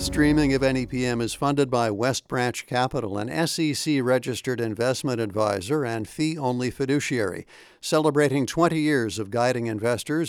Streaming of NEPM is funded by West Branch Capital, an SEC-registered investment advisor and fee-only fiduciary, celebrating 20 years of guiding investors